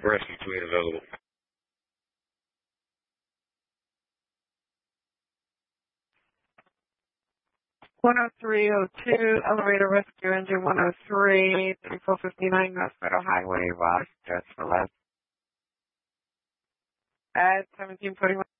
Rescue Tweet available. 10302, elevator rescue engine 103, 3459 North Federal Highway, Ross, just for less. At 1741.